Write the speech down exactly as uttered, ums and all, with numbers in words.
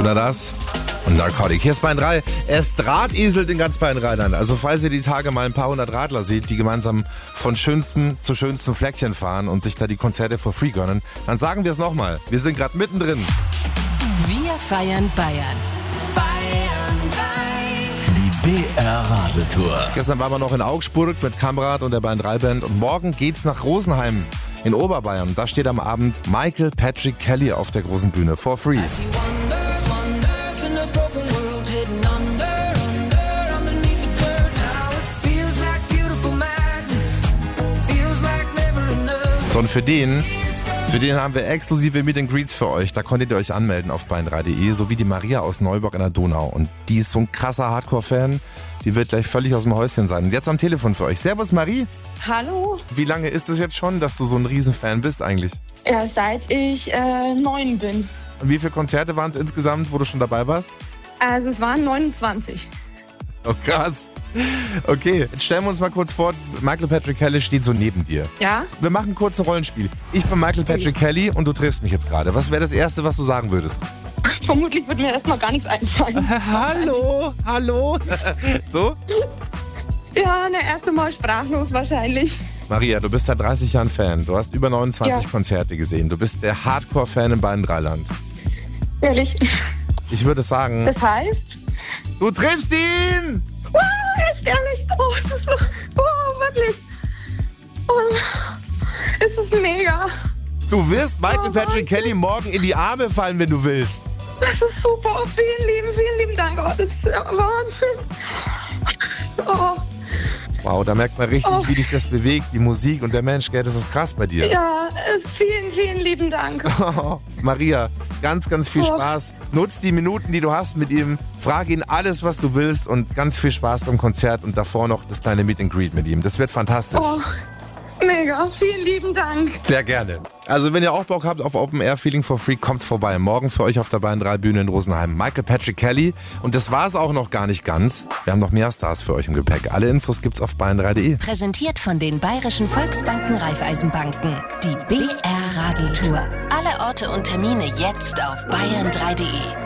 Jonas und Narcotic. Hier ist Bayern drei. Es drahteselt in ganz Bayern Rheinland. Also falls ihr die Tage mal ein paar hundert Radler seht, die gemeinsam von schönstem zu schönstem Fleckchen fahren und sich da die Konzerte for free gönnen, dann sagen wir es nochmal. Wir sind gerade mittendrin. Wir feiern Bayern. Bayern drei. Die B R-Radeltour. Gestern waren wir noch in Augsburg mit Kamrat und der Bayern drei Band und morgen geht's nach Rosenheim in Oberbayern. Da steht am Abend Michael Patrick Kelly auf der großen Bühne for free. So, und für den, für den haben wir exklusive Meet and Greets für euch. Da konntet ihr euch anmelden auf bayern drei punkt de, sowie die Maria aus Neuburg an der Donau. Und die ist so ein krasser Hardcore-Fan. Die wird gleich völlig aus dem Häuschen sein. Und jetzt am Telefon für euch. Servus Marie. Hallo. Wie lange ist es jetzt schon, dass du so ein Riesenfan bist eigentlich? Ja, seit ich äh, neun bin. Und wie viele Konzerte waren es insgesamt, wo du schon dabei warst? Also es waren neunundzwanzig. Oh krass. Okay, jetzt stellen wir uns mal kurz vor, Michael Patrick Kelly steht so neben dir. Ja? Wir machen kurz ein Rollenspiel. Ich bin Michael Patrick Kelly und du triffst mich jetzt gerade. Was wäre das Erste, was du sagen würdest? Vermutlich wird mir erstmal gar nichts einfallen. Hallo, hallo. So? Ja, ne, erste Mal sprachlos wahrscheinlich. Maria, du bist seit dreißig Jahren Fan. Du hast über neunundzwanzig Ja. Konzerte gesehen. Du bist der Hardcore-Fan im Bayern drei Land. Ehrlich. Ich würde sagen, Das heißt? du triffst ihn! Wow, echt ehrlich. Oh, es ist so. Wow, wirklich. Oh, es ist mega. Du wirst Michael Oh, Patrick Wahnsinn. Kelly morgen in die Arme fallen, wenn du willst. Das ist super. Vielen lieben, vielen lieben Dank. Oh, das ist ja Wahnsinn. Oh, Wow, da merkt man richtig, Oh. wie dich das bewegt, die Musik und der Mensch, gell, das ist krass bei dir. ja, äh, vielen, vielen lieben Dank. Oh, Maria, ganz, ganz viel Oh. Spaß. Nutz die Minuten, die du hast mit ihm. Frag ihn alles, was du willst und ganz viel Spaß beim Konzert und davor noch das kleine Meet and Greet mit ihm. Das wird fantastisch. Oh, mega. Vielen lieben Dank. Sehr gerne. Also wenn ihr auch Bock habt auf Open Air Feeling for Free, kommt's vorbei. Morgen für euch auf der Bayern drei Bühne in Rosenheim. Michael Patrick Kelly. Und das war's auch noch gar nicht ganz. Wir haben noch mehr Stars für euch im Gepäck. Alle Infos gibt's auf bayern drei punkt de. Präsentiert von den Bayerischen Volksbanken Raiffeisenbanken. Die B R-Radeltour. Alle Orte und Termine jetzt auf bayern drei punkt de.